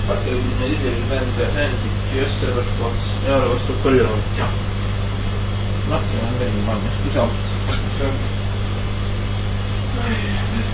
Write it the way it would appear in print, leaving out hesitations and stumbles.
parte che bisogna dire realmente, senti, ci deve essere per forza. E ora questo qua glielo mettiamo. Un attimo, andare in bagno, scusate.